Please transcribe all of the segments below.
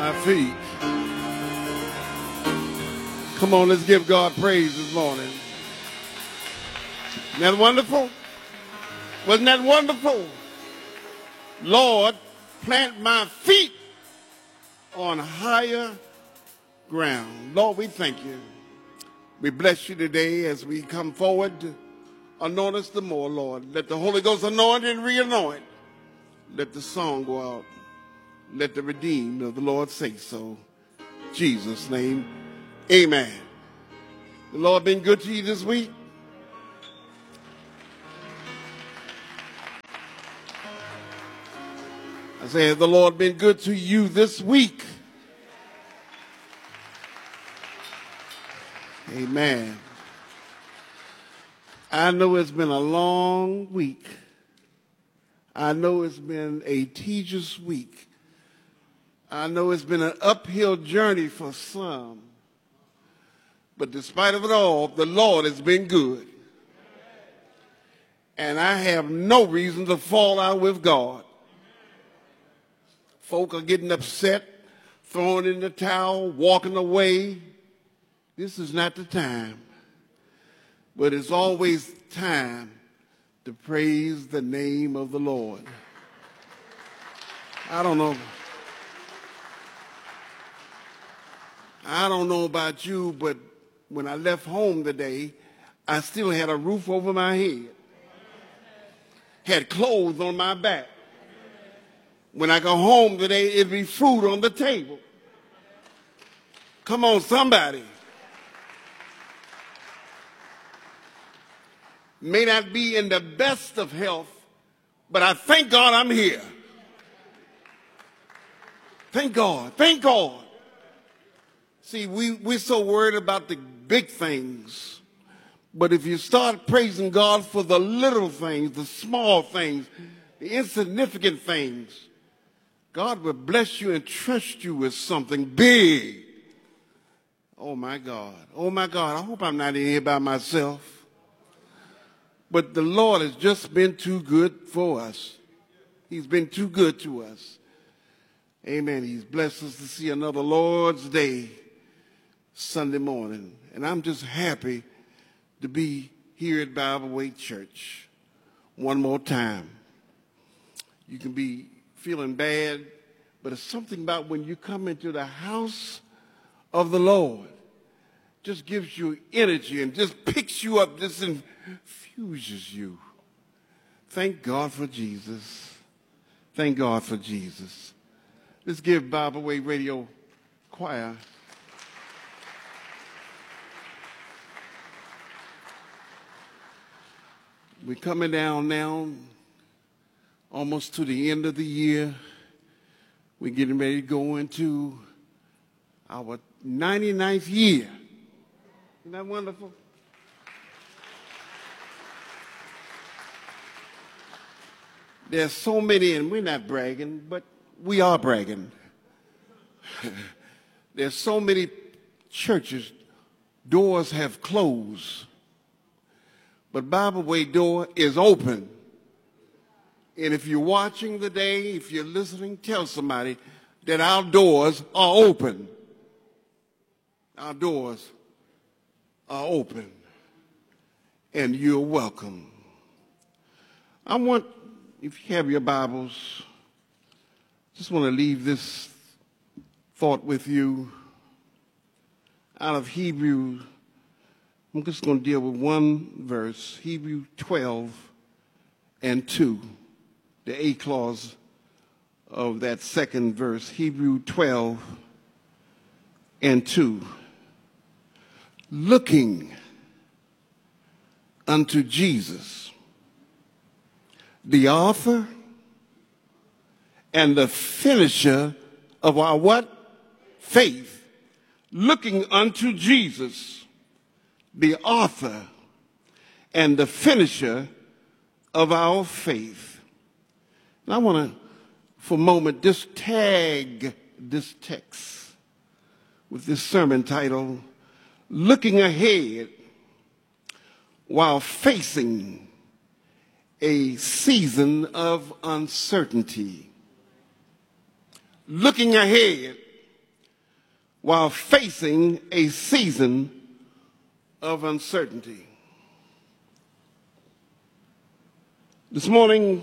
my feet. Come on, let's give God praise this morning. Isn't that wonderful? Wasn't that wonderful? Lord, plant my feet on higher ground. Lord, we thank you. We bless you today as we come forward. Anoint us the more, Lord. Let the Holy Ghost anoint and re-anoint. Let the song go out. Let the redeemed of the Lord say so. In Jesus' name, amen. The Lord been good to you this week? I say, has the Lord been good to you this week? Amen. I know it's been a long week. I know it's been a tedious week. I know it's been an uphill journey for some. But despite of it all, the Lord has been good. And I have no reason to fall out with God. Folk are getting upset, throwing in the towel, walking away. This is not the time. But it's always time to praise the name of the Lord. I don't know about you, but when I left home today, I still had a roof over my head, had clothes on my back. When I go home today, it'll be food on the table. Come on, somebody. May not be in the best of health, but I thank God I'm here. Thank God. Thank God. See, we're so worried about the big things. But if you start praising God for the little things, the small things, the insignificant things, God will bless you and trust you with something big. Oh, my God. Oh, my God. I hope I'm not in here by myself. But the Lord has just been too good for us. He's been too good to us. Amen. He's blessed us to see another Lord's Day, Sunday morning. And I'm just happy to be here at Bible Way Church one more time. You can be feeling bad, but it's something about when you come into the house of the Lord. Just gives you energy and just picks you up, just infuses you. Thank God for Jesus. Thank God for Jesus. Let's give Bible Way Radio Choir. We're coming down now, almost to the end of the year. We're getting ready to go into our 99th year. Isn't that wonderful? There's so many, and we're not bragging, but we are bragging. There's so many churches, doors have closed, but Bible Way door is open. And if you're watching today, if you're listening, tell somebody that our doors are open. Our doors are open, and you're welcome. I want, if you have your Bibles, just want to leave this thought with you out of Hebrews. I'm just going to deal with one verse, Hebrews 12 and 2, the A clause of that second verse, Hebrews 12 and 2. Looking unto Jesus, the author and the finisher of our what? Faith. Looking unto Jesus, the author and the finisher of our faith. And I want to, for a moment, just tag this text with this sermon title, Looking Ahead While Facing a Season of Uncertainty. Looking ahead while facing a season of uncertainty. This morning,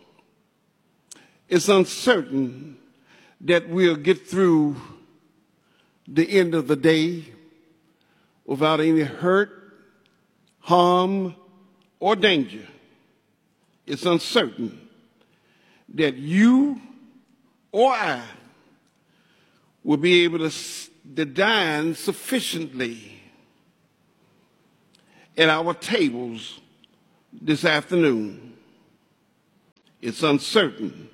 it's uncertain that we'll get through the end of the day without any hurt, harm, or danger. It's uncertain that you or I will be able to dine sufficiently at our tables this afternoon. It's uncertain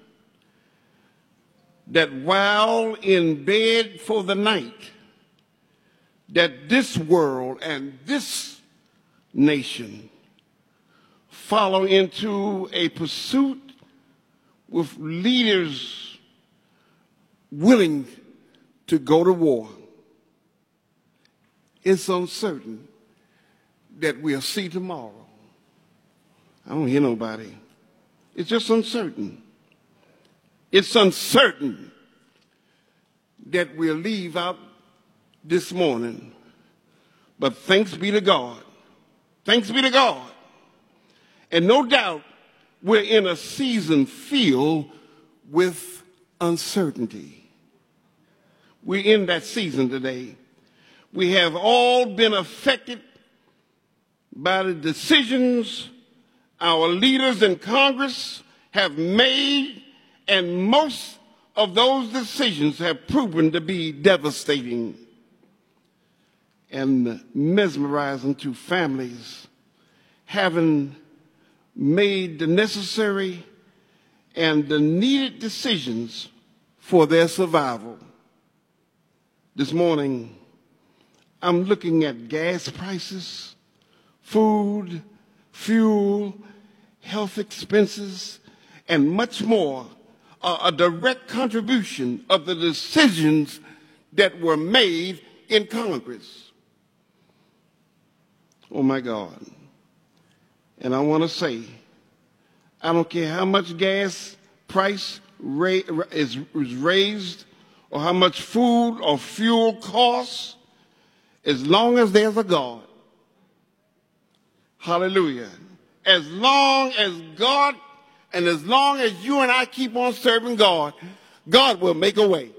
that while in bed for the night, that this world and this nation follow into a pursuit with leaders willing to go to war. It's uncertain that we'll see tomorrow. I don't hear nobody. It's just uncertain. It's uncertain that we'll leave out this morning. But thanks be to God. Thanks be to God. And no doubt we're in a season filled with uncertainty. We're in that season today. We have all been affected by the decisions our leaders in Congress have made, and most of those decisions have proven to be devastating and mesmerizing to families, having made the necessary and the needed decisions for their survival. This morning, I'm looking at gas prices, food, fuel, health expenses, and much more, a direct contribution of the decisions that were made in Congress. Oh my God. And I want to say, I don't care how much gas price is raised or how much food or fuel costs, as long as there's a God. Hallelujah. As long as God and as long as you and I keep on serving God, God will make a way.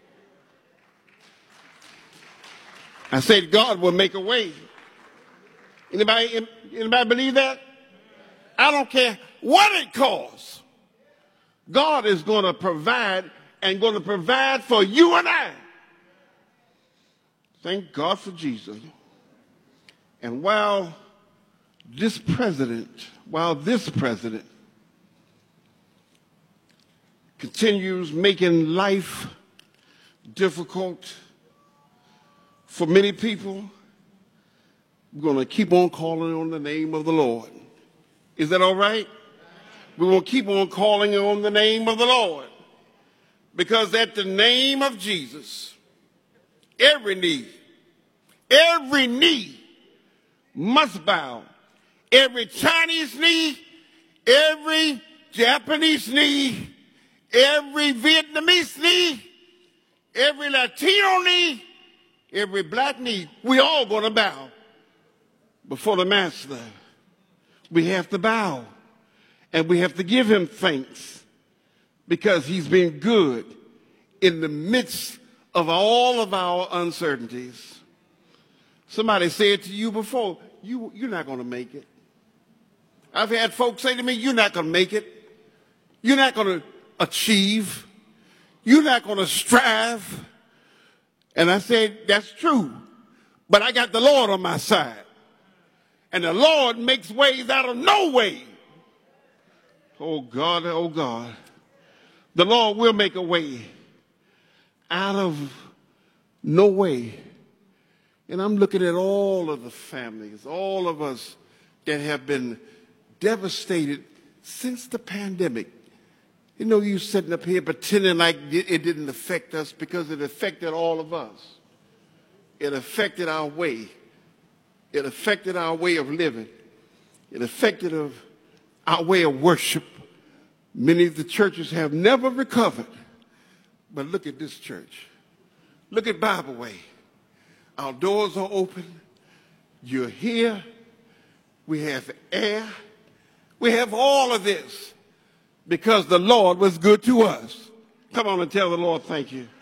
I said God will make a way. Anybody believe that? I don't care what it costs. God is going to provide and going to provide for you and I. Thank God for Jesus. And while this president continues making life difficult for many people, we're going to keep on calling on the name of the Lord. Is that all right? We're going to keep on calling on the name of the Lord. Because at the name of Jesus, every knee must bow. Every Chinese knee, every Japanese knee, every Vietnamese knee, every Latino knee, every black knee, we all going to bow before the Master. We have to bow and we have to give him thanks because he's been good in the midst of all of our uncertainties. Somebody said to you before, you're not going to make it. I've had folks say to me, you're not going to make it. You're not going to achieve. You're not going to strive. And I said, that's true. But I got the Lord on my side. And the Lord makes ways out of no way. Oh God, oh God. The Lord will make a way out of no way. And I'm looking at all of the families, all of us that have been devastated since the pandemic. You know, you sitting up here pretending like it didn't affect us because it affected all of us. It affected our way. It affected our way of living. It affected our way of worship. Many of the churches have never recovered. But look at this church. Look at Bible Way. Our doors are open. You're here. We have air. We have all of this because the Lord was good to us. Come on and tell the Lord thank you.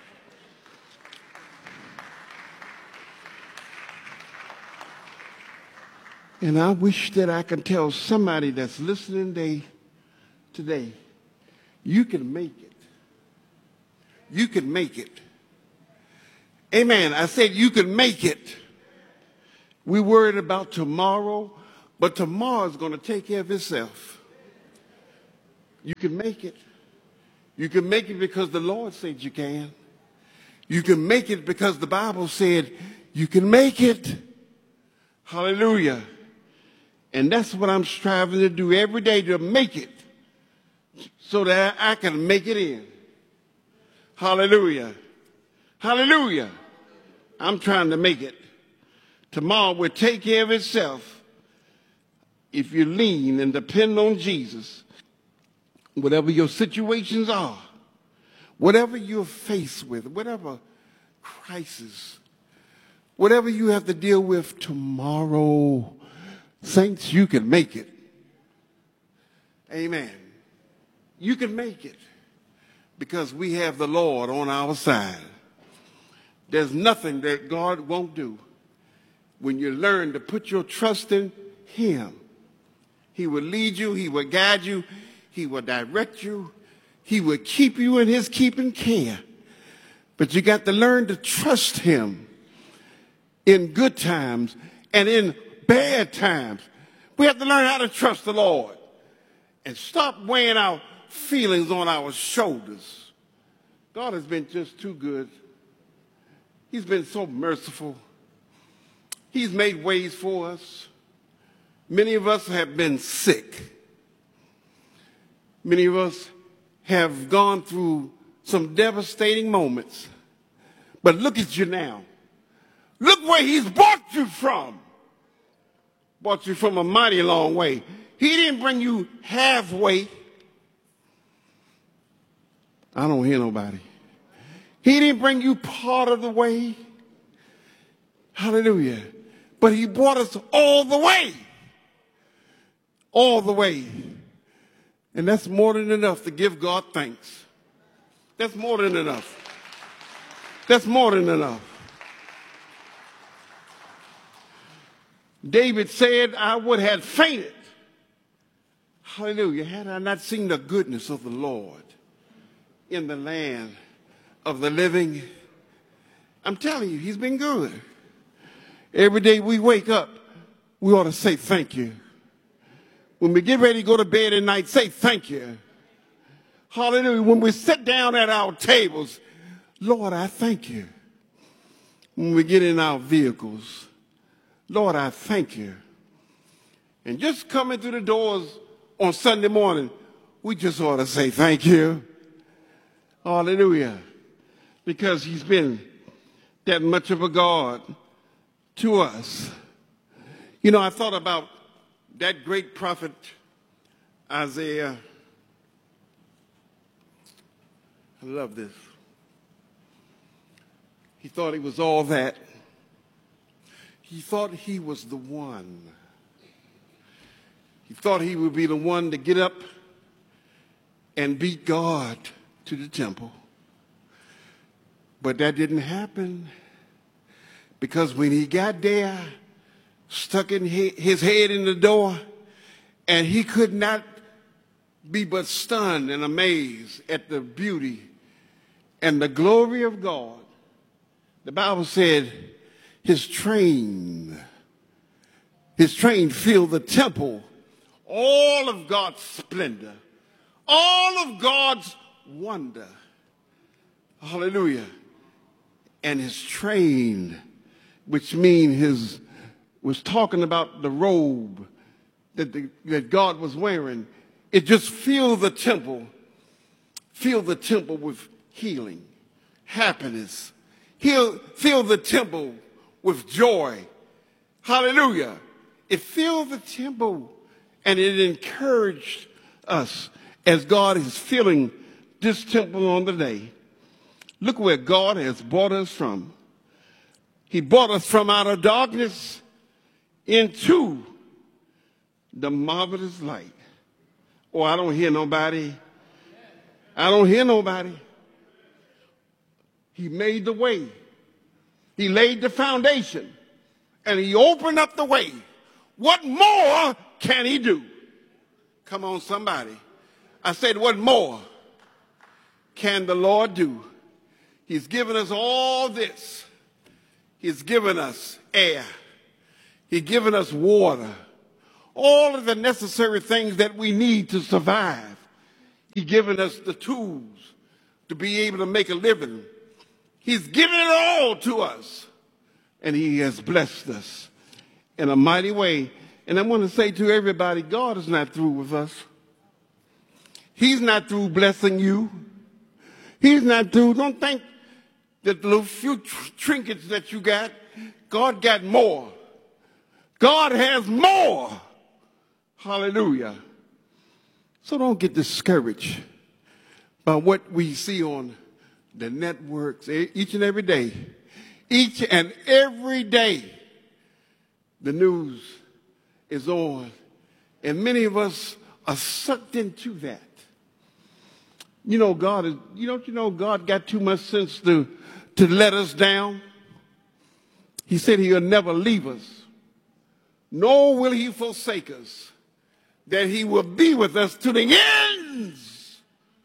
And I wish that I could tell somebody that's listening today, you can make it. You can make it. Amen. I said you can make it. We worried about tomorrow, but tomorrow is going to take care of itself. You can make it. You can make it because the Lord said you can. You can make it because the Bible said you can make it. Hallelujah. And that's what I'm striving to do every day, to make it so that I can make it in. Hallelujah. Hallelujah. I'm trying to make it. Tomorrow will take care of itself if you lean and depend on Jesus. Whatever your situations are, whatever you're faced with, whatever crisis, whatever you have to deal with tomorrow, saints, you can make it. Amen. You can make it because we have the Lord on our side. There's nothing that God won't do when you learn to put your trust in Him. He will lead you. He will guide you. He will direct you. He will keep you in His keeping care. But you got to learn to trust Him in good times and in bad times. We have to learn how to trust the Lord and stop weighing our feelings on our shoulders. God has been just too good. He's been so merciful. He's made ways for us. Many of us have been sick. Many of us have gone through some devastating moments. But look at you now. Look where He's brought you from. Brought you from a mighty long way. He didn't bring you halfway. I don't hear nobody. He didn't bring you part of the way. Hallelujah. But He brought us all the way. All the way. And that's more than enough to give God thanks. That's more than enough. That's more than enough. David said, I would have fainted. Hallelujah. Had I not seen the goodness of the Lord in the land of the living. I'm telling you, He's been good. Every day we wake up, we ought to say thank you. When we get ready to go to bed at night, say thank you. Hallelujah. When we sit down at our tables, Lord, I thank you. When we get in our vehicles, Lord, I thank you. And just coming through the doors on Sunday morning, we just ought to say thank you. Hallelujah. Because He's been that much of a God to us. You know, I thought about that great prophet Isaiah. I love this. He thought he was all that. He thought he was the one. He thought he would be the one to get up and beat God to the temple. But that didn't happen, because when he got there, stuck in his head in the door, and he could not be but stunned and amazed at the beauty and the glory of God. The Bible said his train filled the temple, all of God's splendor, all of God's wonder. Hallelujah. And his train, which means was talking about the robe that God was wearing. It just filled the temple with healing, happiness. Filled the temple with joy. Hallelujah. It filled the temple, and it encouraged us as God is filling this temple on the day. Look where God has brought us from. He brought us from out of darkness into the marvelous light. Oh, I don't hear nobody. I don't hear nobody. He made the way. He laid the foundation. And he opened up the way. What more can he do? Come on, somebody. I said, what more can the Lord do? He's given us all this. He's given us air. He's given us water. All of the necessary things that we need to survive. He's given us the tools to be able to make a living. He's given it all to us. And he has blessed us in a mighty way. And I want to say to everybody, God is not through with us. He's not through blessing you. He's not through. Don't think that the little few trinkets that you got, God got more. God has more. Hallelujah. So don't get discouraged by what we see on the networks each and every day. Each and every day, the news is on. And many of us are sucked into that. You know, God got too much sense to let us down. He said he'll never leave us, nor will he forsake us, that he will be with us to the ends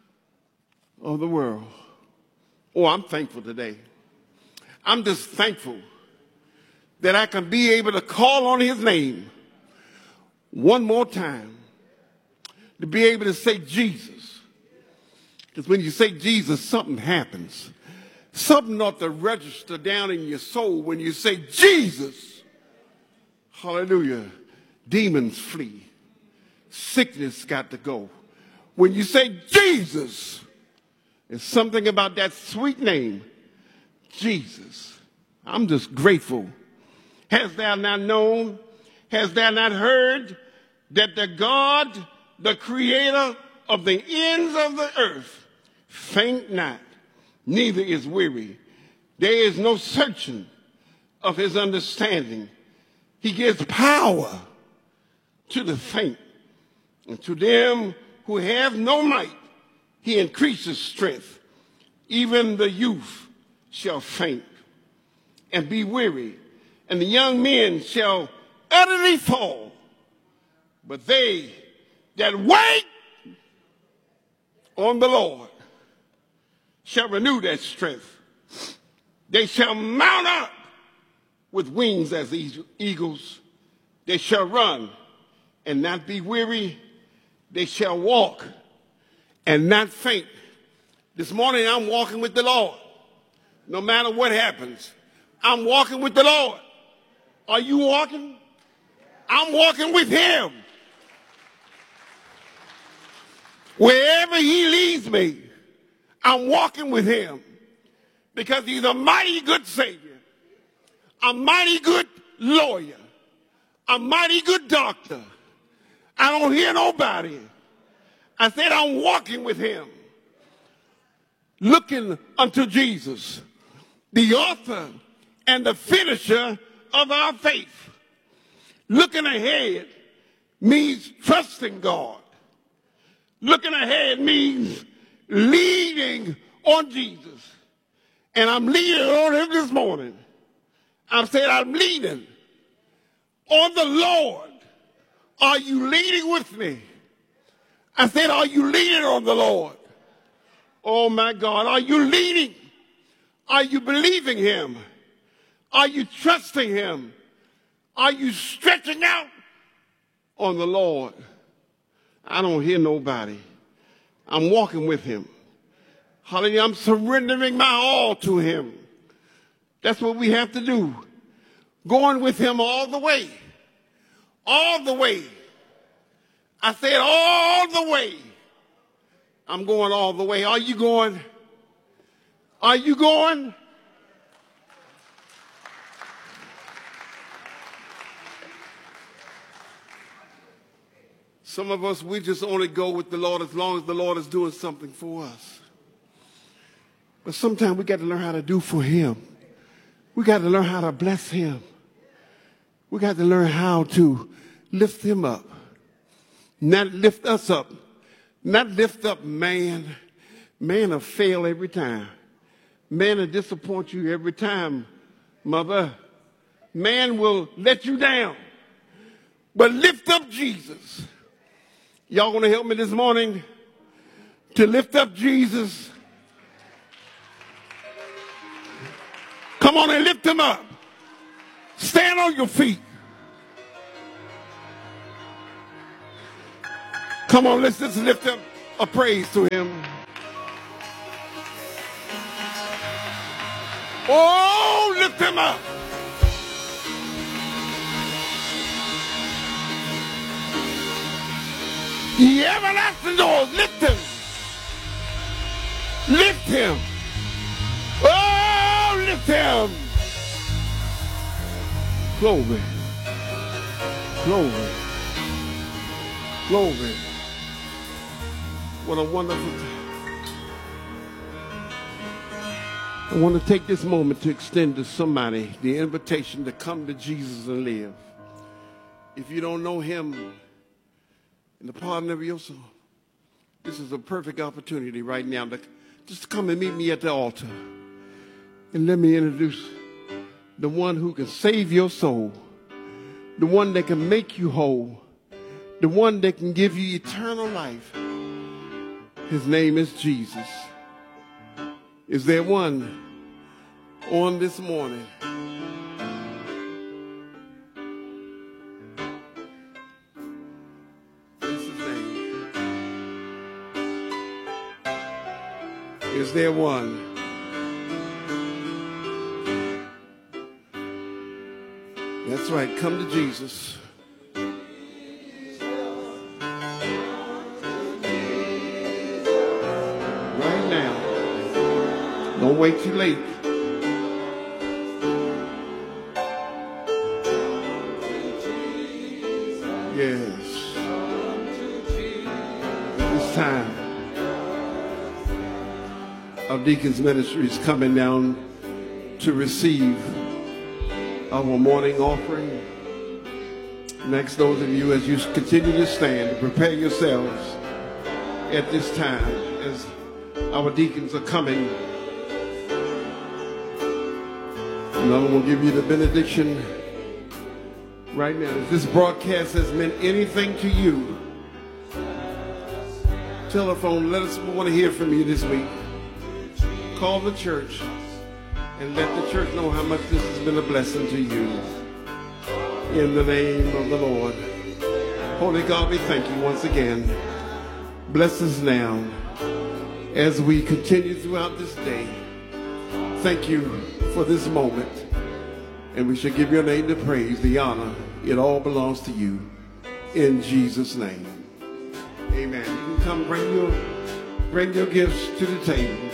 of the world. Oh, I'm thankful today. I'm just thankful that I can be able to call on his name one more time, to be able to say Jesus. Because when you say Jesus, something happens. Something ought to register down in your soul when you say Jesus. Hallelujah. Demons flee. Sickness got to go. When you say Jesus, there's something about that sweet name, Jesus. I'm just grateful. Hast thou not known? Hast thou not heard that the God, the creator of the ends of the earth, faint not, neither is weary. There is no searching of his understanding. He gives power to the faint, and to them who have no might, he increases strength. Even the youth shall faint and be weary, and the young men shall utterly fall. But they that wait on the Lord shall renew their strength. They shall mount up with wings as eagles. They shall run and not be weary. They shall walk and not faint. This morning I'm walking with the Lord. No matter what happens, I'm walking with the Lord. Are you walking? I'm walking with him. Wherever he leads me, I'm walking with him, because he's a mighty good Savior, a mighty good lawyer, a mighty good doctor. I don't hear nobody. I said I'm walking with him, looking unto Jesus, the author and the finisher of our faith. Looking ahead means trusting God. Looking ahead means leaning on Jesus. And I'm leaning on him this morning. I said I'm leaning on the Lord. Are you leaning with me? I said, are you leaning on the Lord? Oh my God, are you leaning? Are you believing him? Are you trusting him? Are you stretching out on the Lord? I don't hear nobody. I'm walking with him. Hallelujah. I'm surrendering my all to him. That's what we have to do. Going with him all the way. All the way. I said all the way. I'm going all the way. Are you going? Are you going? Some of us, we just only go with the Lord as long as the Lord is doing something for us. But sometimes we got to learn how to do for him. We got to learn how to bless him. We got to learn how to lift him up. Not lift us up. Not lift up man. Man will fail every time. Man will disappoint you every time, mother. Man will let you down. But lift up Jesus. Y'all want to help me this morning to lift up Jesus? Come on and lift him up. Stand on your feet. Come on, let's just lift up a praise to him. Oh, lift him up. The everlasting doors, lift him. Lift him. Oh, lift him. Glory. Glory. Glory. What a wonderful time. I want to take this moment to extend to somebody the invitation to come to Jesus and live. If you don't know him in the pardon of your soul, this is a perfect opportunity right now to just come and meet me at the altar. And let me introduce the one who can save your soul, the one that can make you whole, the one that can give you eternal life. His name is Jesus. Is there one on this morning? What's his name? Is there one? That's right. Come to Jesus. Right now. Don't wait too late. Yes. At this time, our deacons ministry is coming down to receive our morning offering. Next, those of you, as you continue to stand, prepare yourselves at this time as our deacons are coming. And I'm going to give you the benediction right now. If this broadcast has meant anything to you, telephone, let us want to hear from you this week. Call the church and let the church know how much this has been a blessing to you. In the name of the Lord. Holy God, we thank you once again. Bless us now as we continue throughout this day. Thank you for this moment. And we shall give your name the praise, the honor. It all belongs to you. In Jesus' name. Amen. You can come bring your gifts to the table.